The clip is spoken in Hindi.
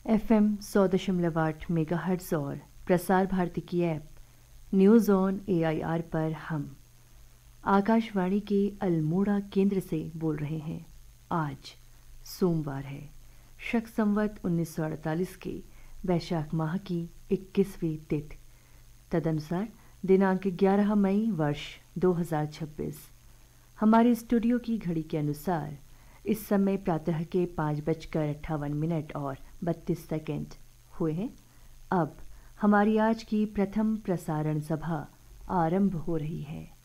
FM 100.8 मेगाहर्ट्ज़ और प्रसार भारती की ऐप न्यूज़ ऑन AIR पर हम आकाशवाणी के अल्मोड़ा केंद्र से बोल रहे हैं। आज सोमवार है, शक संवत 1948 के वैशाख माह की 21वीं तिथि, तदनुसार दिनांक 11 मई वर्ष 2026। हमारे स्टूडियो की घड़ी के अनुसार इस समय प्रातः के 5:58 और 32 सेकंड हुए हैं। अब हमारी आज की प्रथम प्रसारण सभा आरंभ हो रही है।